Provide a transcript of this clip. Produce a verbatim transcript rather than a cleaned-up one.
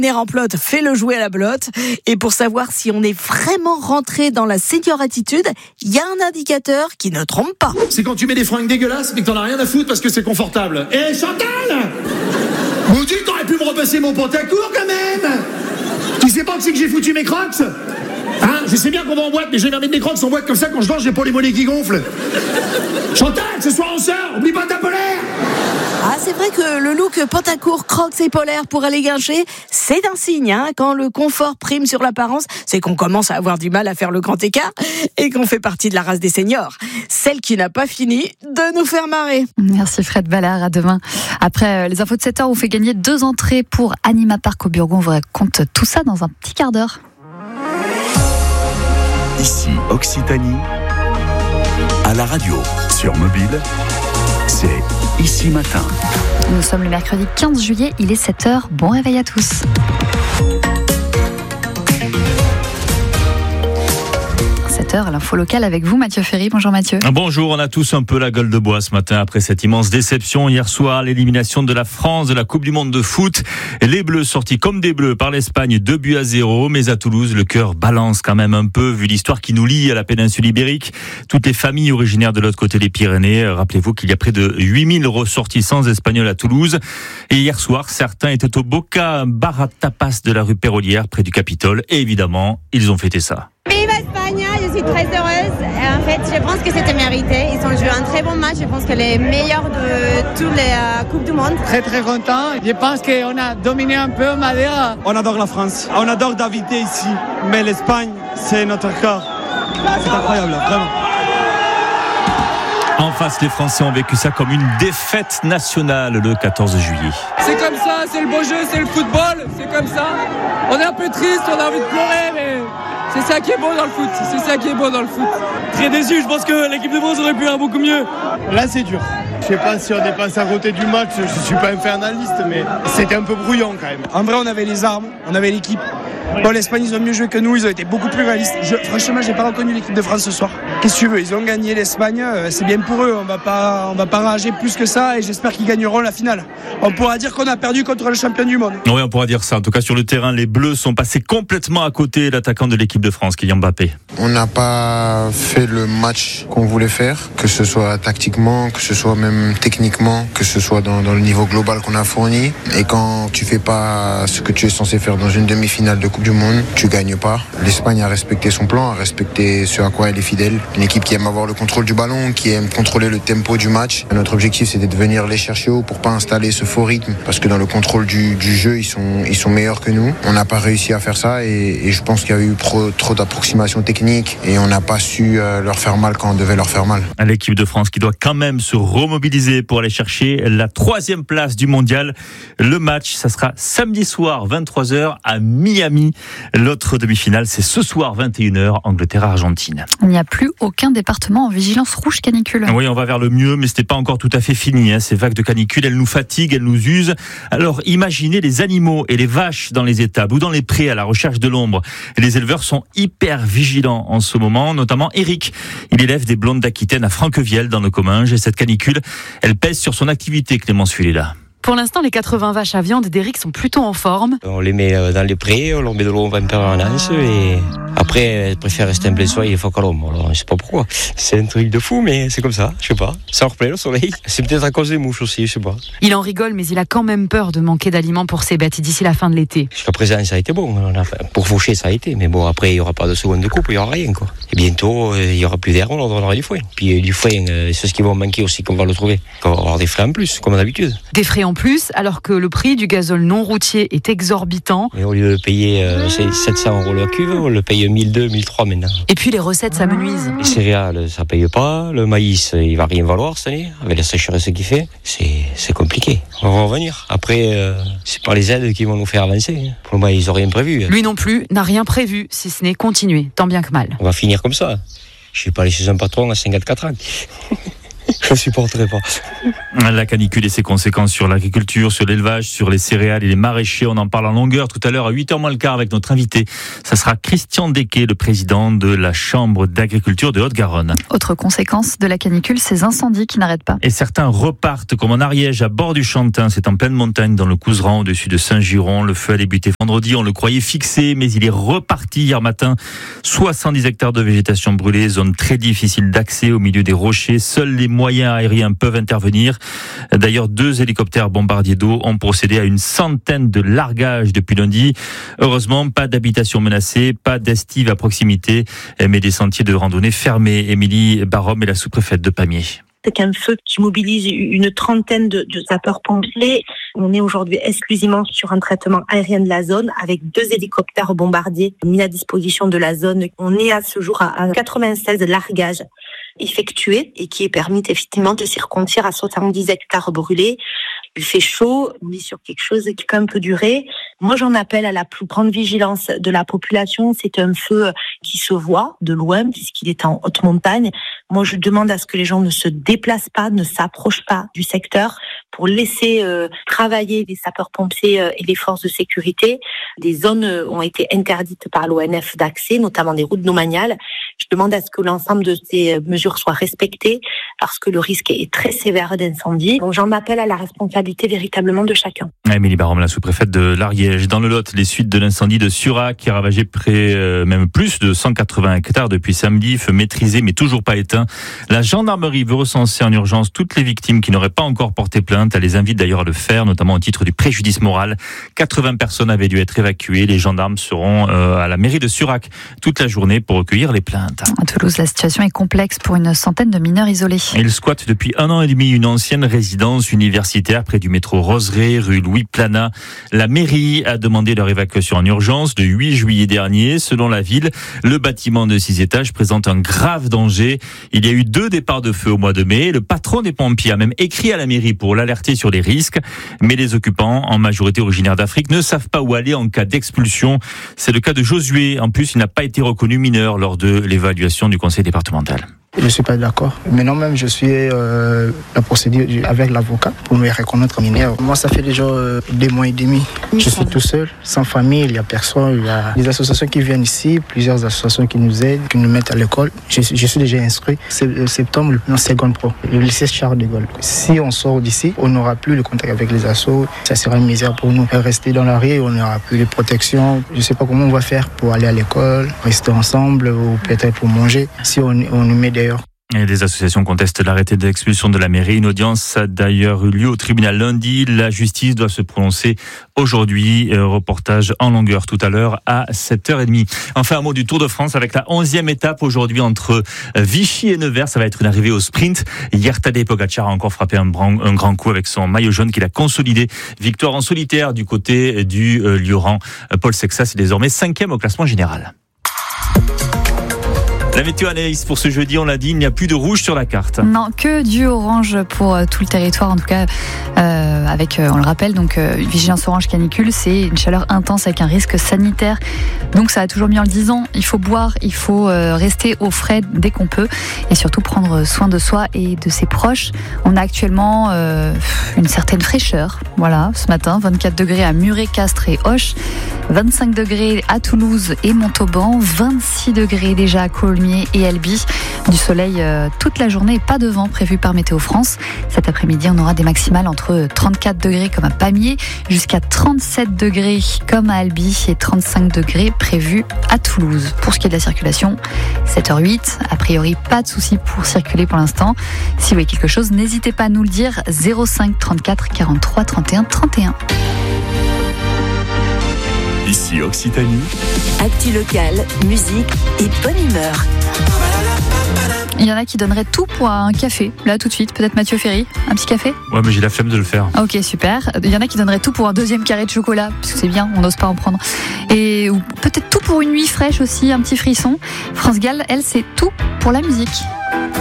Remplotte fait le jouet à la belote. Et pour savoir si on est vraiment rentré dans la senior attitude, il y a un indicateur qui ne trompe pas. C'est quand tu mets des fringues dégueulasses mais que t'en as rien à foutre parce que c'est confortable. Eh Chantal, Maudit, t'aurais pu me repasser mon pantacourt quand même. Tu sais pas que c'est que j'ai foutu mes crocs? Hein, je sais bien qu'on va en boîte, mais j'ai jamais mes crocs en boîte comme ça, quand je dors, j'ai pas les mollets qui gonflent. Chantal, ce soir on sort, oublie pas ta polaire. Ah, c'est vrai que le look pantacourt, crocs et polaire pour aller guincher, c'est un signe, hein. Quand le confort prime sur l'apparence, c'est qu'on commence à avoir du mal à faire le grand écart et qu'on fait partie de la race des seniors. Celle qui n'a pas fini de nous faire marrer. Merci Fred Ballard, à demain. Après les infos de sept heures, on fait gagner deux entrées pour Anima Park au Burgon. On vous raconte tout ça dans un petit quart d'heure. Ici Occitanie, à la radio, sur mobile, c'est Ici Matin. Nous sommes le mercredi quinze juillet, il est sept heures, bon réveil à tous. sept heures, l'info locale avec vous Mathieu Ferry. Bonjour Mathieu. Bonjour, on a tous un peu la gueule de bois ce matin après cette immense déception hier soir, l'élimination de la France de la Coupe du Monde de foot. Les Bleus sortis comme des Bleus par l'Espagne, deux buts à zéro, mais à Toulouse le cœur balance quand même un peu vu l'histoire qui nous lie à la péninsule ibérique. Toutes les familles originaires de l'autre côté des Pyrénées, rappelez-vous qu'il y a près de huit mille ressortissants espagnols à Toulouse. Et hier soir, certains étaient au Boca Bar à Tapas de la rue Pérolière près du Capitole et évidemment, ils ont fêté ça. Viva Espagne, je suis très heureuse. Et en fait, je pense que c'était mérité. Ils ont joué un très bon match. Je pense que les meilleurs de toutes les euh, Coupes du Monde. Très très content. Je pense qu'on a dominé un peu Madère. On adore la France. On adore David ici. Mais l'Espagne, c'est notre cœur. C'est incroyable, vraiment. En face, les Français ont vécu ça comme une défaite nationale le quatorze juillet. C'est comme ça, c'est le beau jeu, c'est le football. C'est comme ça. On est un peu triste, on a envie de pleurer, mais... c'est ça qui est beau dans le foot, c'est ça qui est beau dans le foot. Très déçu, je pense que l'équipe de France aurait pu faire beaucoup mieux. Là c'est dur. Je sais pas si on est passé à côté du match, je suis pas infernaliste, mais c'était un peu brouillon quand même. En vrai, on avait les armes, on avait l'équipe. Bon, l'Espagne, ils ont mieux joué que nous, ils ont été beaucoup plus réalistes. Je, franchement, j'ai pas reconnu l'équipe de France ce soir. Qu'est-ce que tu veux, ils ont gagné l'Espagne, c'est bien pour eux. On va pas, on va pas rager plus que ça et j'espère qu'ils gagneront la finale. On pourra dire qu'on a perdu contre le champion du monde. Oui, on pourra dire ça. En tout cas, sur le terrain, les Bleus sont passés complètement à côté de l'attaquant de l'équipe de France, Kylian Mbappé. On n'a pas fait le match qu'on voulait faire, que ce soit tactiquement, que ce soit même techniquement, que ce soit dans, dans le niveau global qu'on a fourni. Et quand tu fais pas ce que tu es censé faire dans une demi-finale de Coupe du Monde, tu gagnes pas. L'Espagne a respecté son plan, a respecté ce à quoi elle est fidèle. Une équipe qui aime avoir le contrôle du ballon, qui aime contrôler le tempo du match. Notre objectif, c'était de venir les chercher haut pour pas installer ce faux rythme, parce que dans le contrôle du, du jeu, ils sont, ils sont meilleurs que nous. On n'a pas réussi à faire ça et, et je pense qu'il y a eu trop, trop d'approximations techniques et on n'a pas su euh, leur faire mal quand on devait leur faire mal. L'équipe de France qui doit quand même se remobiliser pour aller chercher la troisième place du mondial. Le match, ça sera samedi soir, vingt-trois heures à Miami. L'autre demi-finale, c'est ce soir, vingt et une heures, Angleterre-Argentine. Il n'y a plus aucun département en vigilance rouge canicule. Oui, on va vers le mieux, mais ce n'est pas encore tout à fait fini. Hein. Ces vagues de canicule, elles nous fatiguent, elles nous usent. Alors, imaginez les animaux et les vaches dans les étables ou dans les prés à la recherche de l'ombre. Et les éleveurs sont hyper vigilants en ce moment, notamment Eric. Il élève des blondes d'Aquitaine à Franquevielle, dans le Comminges. Et cette canicule, elle pèse sur son activité, Clémence Fulela. Pour l'instant, les quatre-vingts vaches à viande d'Éric sont plutôt en forme. On les met dans les prés, on leur met de l'eau en permanence et après, elles préfèrent rester en plein soleil, il faut qu'à l'ombre. Alors, je sais pas pourquoi. C'est un truc de fou, mais c'est comme ça, je sais pas. Ça leur plaît le soleil. C'est peut-être à cause des mouches aussi, je sais pas. Il en rigole, mais il a quand même peur de manquer d'aliments pour ses bêtes d'ici la fin de l'été. Jusqu'à présent, ça a été bon. Pour faucher, ça a été. Mais bon, après, il y aura pas de seconde coupe, il y aura rien, quoi. Et bientôt, il y aura plus d'herbe, on leur donnera du foin. Puis du foin, c'est ce qui va manquer aussi, qu'on va le trouver. On va avoir des frais en plus, comme d'habitude. Des frais en plus, alors que le prix du gazole non routier est exorbitant. Et au lieu de payer euh, sept cents euros la cuve, on le paye mille deux, mille trois maintenant. Et puis les recettes s'amenuisent. Les céréales, ça paye pas. Le maïs, il va rien valoir cette année. Avec la sécheresse qu'il fait, c'est, c'est compliqué. On va revenir. Après, euh, c'est pas les aides qui vont nous faire avancer. Pour le moment, ils ont rien prévu. Lui non plus n'a rien prévu, si ce n'est continuer, tant bien que mal. On va finir comme ça. Je vais pas laisser un patron à cinquante-quatre ans. Je supporterai pas. La canicule et ses conséquences sur l'agriculture, sur l'élevage, sur les céréales et les maraîchers. On en parle en longueur tout à l'heure à huit heures moins le quart avec notre invité. Ça sera Christian Desquet, le président de la Chambre d'agriculture de Haute-Garonne. Autre conséquence de la canicule, ces incendies qui n'arrêtent pas. Et certains repartent, comme en Ariège, à bord du Chantin. C'est en pleine montagne, dans le Couserans, au-dessus de Saint-Giron. Le feu a débuté vendredi. On le croyait fixé, mais il est reparti hier matin. soixante-dix hectares de végétation brûlée, zone très difficile d'accès au milieu des rochers. Seuls les moyens aériens peuvent intervenir. D'ailleurs, deux hélicoptères bombardiers d'eau ont procédé à une centaine de largages depuis lundi. Heureusement, pas d'habitation menacée, pas d'estive à proximité, mais des sentiers de randonnée fermés. Émilie Barhomme est la sous-préfète de Pamiers. C'est un feu qui mobilise une trentaine de, de sapeurs-pompiers. On est aujourd'hui exclusivement sur un traitement aérien de la zone avec deux hélicoptères bombardiers mis à disposition de la zone. On est à ce jour à quatre-vingt-seize largages effectués et qui est permis effectivement de circonvenir à soixante-dix hectares brûlés. Il fait chaud, on est sur quelque chose qui peut un peu durer. Moi, j'en appelle à la plus grande vigilance de la population. C'est un feu qui se voit de loin puisqu'il est en haute montagne. Moi, je demande à ce que les gens ne se déplacent pas, ne s'approchent pas du secteur pour laisser euh, travailler les sapeurs-pompiers euh, et les forces de sécurité. Des zones euh, ont été interdites par l'O N F d'accès, notamment des routes domaniales. Je demande à ce que l'ensemble de ces mesures soient respectées parce que le risque est très sévère d'incendie. Donc, j'en appelle à la responsabilité véritablement de chacun. Émilie Barhomme, la sous-préfète de l'Ariège. Dans le Lot, les suites de l'incendie de Surac qui a ravagé près, euh, même plus de cent quatre-vingts hectares depuis samedi, feu maîtrisé mais toujours pas éteint. La gendarmerie veut recenser en urgence toutes les victimes qui n'auraient pas encore porté plainte. Elle les invite d'ailleurs à le faire, notamment au titre du préjudice moral. quatre-vingts personnes avaient dû être évacuées. Les gendarmes seront euh, à la mairie de Surac toute la journée pour recueillir les plaintes. À Toulouse, la situation est complexe pour une centaine de mineurs isolés. Ils squattent depuis un an et demi une ancienne résidence universitaire près du métro Roseraie, rue Louis Planat. La mairie a demandé leur évacuation en urgence le huit juillet dernier. Selon la ville, le bâtiment de six étages présente un grave danger. Il y a eu deux départs de feu au mois de mai. Le patron des pompiers a même écrit à la mairie pour l'alerter sur les risques. Mais les occupants, en majorité originaires d'Afrique, ne savent pas où aller en cas d'expulsion. C'est le cas de Josué. En plus, il n'a pas été reconnu mineur lors de l'évaluation du conseil départemental. Je ne suis pas d'accord. Maintenant même, je suis euh, la procédure avec l'avocat pour me reconnaître mineur. Moi, ça fait déjà euh, deux mois et demi. Je suis tout seul, sans famille, il n'y a personne. Il y a des associations qui viennent ici, plusieurs associations qui nous aident, qui nous mettent à l'école. Je, je suis déjà inscrit. C'est septembre, en seconde pro, le lycée Charles de Gaulle. Si on sort d'ici, on n'aura plus le contact avec les assos. Ça sera une misère pour nous. Rester dans la rue, on n'aura plus de protection. Je ne sais pas comment on va faire pour aller à l'école, rester ensemble ou peut-être pour manger. Si on, on nous met des Et les associations contestent l'arrêté d'expulsion de la mairie. Une audience a d'ailleurs eu lieu au tribunal lundi. La justice doit se prononcer aujourd'hui. Reportage en longueur tout à l'heure à sept heures trente. Enfin, un mot du Tour de France avec la onzième étape aujourd'hui entre Vichy et Nevers. Ça va être une arrivée au sprint. Hier, Tadej Pogacar a encore frappé un, bran- un grand coup avec son maillot jaune qu'il a consolidé. Victoire en solitaire du côté du euh, Lioran. Paul Sexas est désormais cinquième au classement général. La météo Anaïs pour ce jeudi, on l'a dit, il n'y a plus de rouge sur la carte. Non, que du orange pour euh, tout le territoire, en tout cas, euh, avec, euh, on le rappelle, donc euh, vigilance orange canicule, c'est une chaleur intense avec un risque sanitaire. Donc ça a toujours mis en le disant, il faut boire, il faut euh, rester au frais dès qu'on peut et surtout prendre soin de soi et de ses proches. On a actuellement euh, une certaine fraîcheur, voilà, ce matin, vingt-quatre degrés à Muret, Castres et Auch, vingt-cinq degrés à Toulouse et Montauban, vingt-six degrés déjà à Coulmiers et Albi. Du soleil euh, toute la journée et pas de vent prévu par Météo France. Cet après-midi, on aura des maximales entre trente-quatre degrés comme à Pamiers jusqu'à trente-sept degrés comme à Albi et trente-cinq degrés prévus à Toulouse. Pour ce qui est de la circulation, sept heures huit, a priori pas de soucis pour circuler pour l'instant. Si vous voyez quelque chose, n'hésitez pas à nous le dire. zéro cinq trente-quatre quarante-trois trente et un trente et un. Ici Occitanie. Actu locale, musique et bonne humeur. Il y en a qui donneraient tout pour un café, là tout de suite. Peut-être Mathieu Ferry, un petit café ? Ouais, mais j'ai la flemme de le faire. Ok, super. Il y en a qui donneraient tout pour un deuxième carré de chocolat, parce que c'est bien, on n'ose pas en prendre. Et ou peut-être tout pour une nuit fraîche aussi, un petit frisson. France Gall, elle, c'est tout pour la musique.